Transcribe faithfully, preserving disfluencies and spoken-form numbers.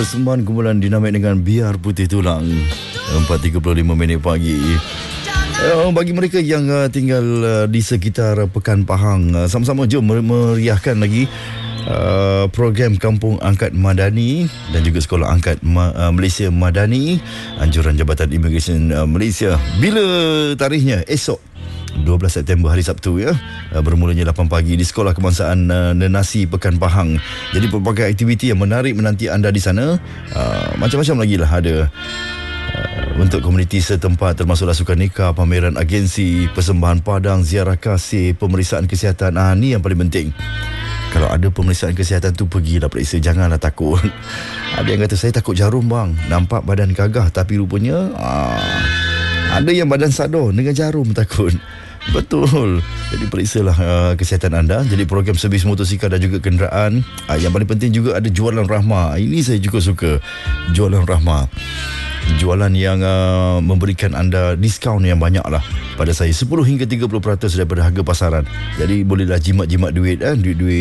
persembahan kumpulan Dinamit dengan Biar Putih Tulang. Empat tiga puluh lima minit pagi. Uh, bagi mereka yang uh, tinggal uh, di sekitar Pekan Pahang, uh, sama-sama jom meriahkan lagi uh, program Kampung Angkat Madani dan juga Sekolah Angkat Ma- uh, Malaysia Madani, anjuran Jabatan Immigration uh, Malaysia. Bila tarikhnya? Esok dua belas September, hari Sabtu ya. Uh, bermulanya lapan pagi di Sekolah Kebangsaan uh, Nenasi Pekan Pahang. Jadi pelbagai aktiviti yang menarik menanti anda di sana. Uh, macam-macam lagi lah ada. Uh, untuk komuniti setempat, termasuklah sukan nikah, pameran agensi, persembahan padang, ziarah kasih, pemeriksaan kesihatan. Ah, ni yang paling penting. Kalau ada pemeriksaan kesihatan tu, pergilah periksa, janganlah takut. Ada yang kata, saya takut jarum bang, nampak badan gagah, tapi rupanya ah, ada yang badan sador dengan jarum takut. Betul. Jadi periksalah uh, kesihatan anda. Jadi program servis motosikal dan juga kenderaan. uh, Yang paling penting juga ada jualan rahmah. Ini saya juga suka, jualan rahmah. Jualan yang uh, memberikan anda diskaun yang banyak lah pada saya, sepuluh hingga tiga puluh peratus daripada harga pasaran. Jadi bolehlah jimat-jimat duit eh? Duit-duit